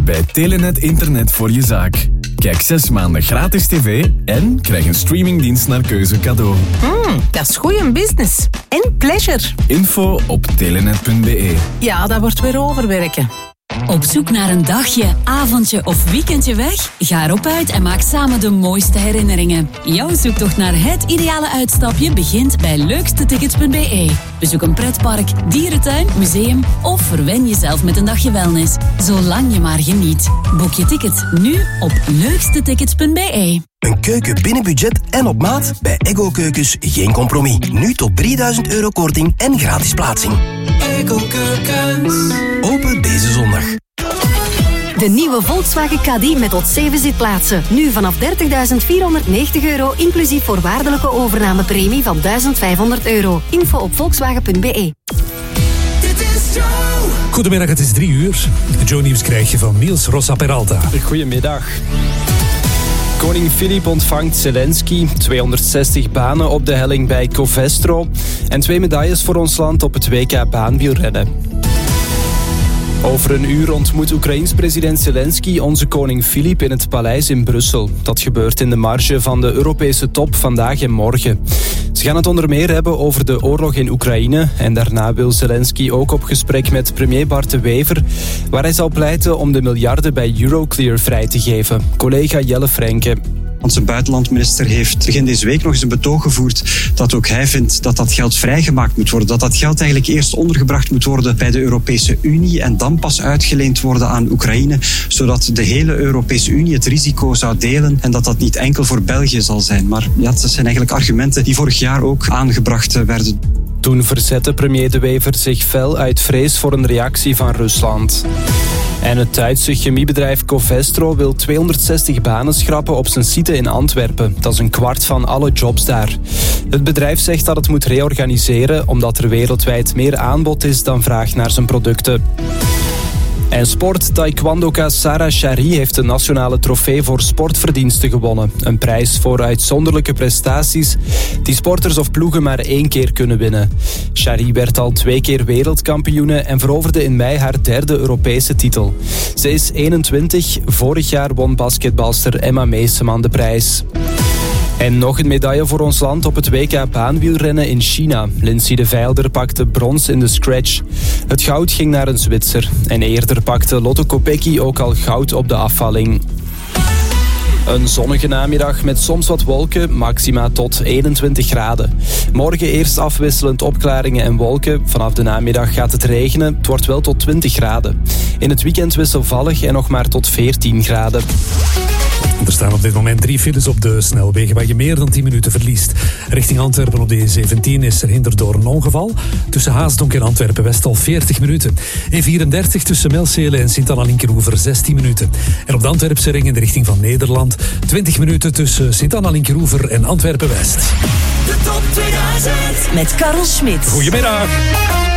bij Telenet Internet voor je zaak. Kijk 6 maanden gratis tv en krijg een streamingdienst naar keuze cadeau. Dat is goeie business. En pleasure. Info op telenet.be. Ja, dat wordt weer overwerken. Op zoek naar een dagje, avondje of weekendje weg? Ga erop uit en maak samen de mooiste herinneringen. Jouw zoektocht naar het ideale uitstapje begint bij leukstetickets.be. Bezoek een pretpark, dierentuin, museum of verwen jezelf met een dagje wellness. Zolang je maar geniet. Boek je ticket nu op leukstetickets.be. Een keuken binnen budget en op maat? Bij Eggo Keukens geen compromis. Nu tot €3000 korting en gratis plaatsing. Eggo Keukens. Open deze zondag. De nieuwe Volkswagen Caddy met tot 7 zitplaatsen. Nu vanaf €30.490 inclusief voorwaardelijke overnamepremie van €1.500. Info op volkswagen.be. Goedemiddag, het is 3:00. Joe Nieuws krijg je van Niels Rossa Peralta. Goedemiddag. Koning Filip ontvangt Zelensky, 260 banen op de helling bij Covestro en 2 medailles voor ons land op het WK baanwielrennen. Over een uur ontmoet Oekraïens president Zelensky onze koning Filip in het paleis in Brussel. Dat gebeurt in de marge van de Europese top vandaag en morgen. Ze gaan het onder meer hebben over de oorlog in Oekraïne en daarna wil Zelensky ook op gesprek met premier Bart de Wever, waar hij zal pleiten om de miljarden bij Euroclear vrij te geven. Collega Jelle Frenke. Onze buitenlandminister heeft begin deze week nog eens een betoog gevoerd dat ook hij vindt dat dat geld vrijgemaakt moet worden. Dat dat geld eigenlijk eerst ondergebracht moet worden bij de Europese Unie en dan pas uitgeleend worden aan Oekraïne, zodat de hele Europese Unie het risico zou delen en dat dat niet enkel voor België zal zijn. Maar ja, dat zijn eigenlijk argumenten die vorig jaar ook aangebracht werden. Toen verzette premier De Wever zich fel uit vrees voor een reactie van Rusland. En het Duitse chemiebedrijf Covestro wil 260 banen schrappen op zijn site in Antwerpen. Dat is een kwart van alle jobs daar. Het bedrijf zegt dat het moet reorganiseren omdat er wereldwijd meer aanbod is dan vraag naar zijn producten. En sport-taekwondoka Sarah Chari heeft de nationale trofee voor sportverdiensten gewonnen. Een prijs voor uitzonderlijke prestaties die sporters of ploegen maar 1 keer kunnen winnen. Chari werd al 2 keer wereldkampioene en veroverde in mei haar 3e Europese titel. Ze is 21, vorig jaar won basketbalster Emma Meeseman de prijs. En nog een medaille voor ons land op het WK baanwielrennen in China. Lindsay de Veilder pakte brons in de scratch. Het goud ging naar een Zwitser. En eerder pakte Lotte Kopecky ook al goud op de afvalling. Een zonnige namiddag met soms wat wolken, maxima tot 21 graden. Morgen eerst afwisselend opklaringen en wolken. Vanaf de namiddag gaat het regenen. Het wordt wel tot 20 graden. In het weekend wisselvallig en nog maar tot 14 graden. Er staan op dit moment 3 files op de snelwegen waar je meer dan 10 minuten verliest. Richting Antwerpen op de E17 is er hinder door een ongeval. Tussen Haasdonk en Antwerpen-West al 40 minuten. E34 tussen Melcelen en Sint-Anna-Linkeroever 16 minuten. En op de Antwerpse ring in de richting van Nederland 20 minuten tussen Sint-Anna-Linkeroever en Antwerpen-West. De top 2000 Met Karel Schmidt. Goedemiddag.